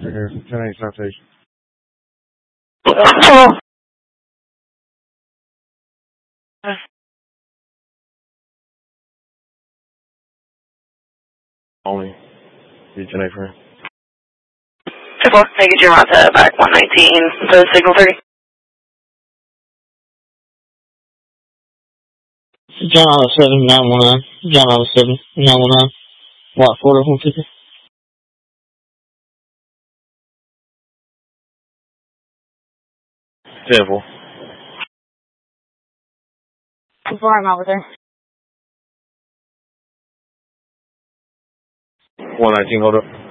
here. 10-8 South Station. Hello. Only. Be 10-8 for him. 10-4. I get your Honda back 119 to signal 30. John Olive 7, 919. John Olive 7, 919. Lot 4, 150. Careful. 10-4, I'm over there. 119, hold up.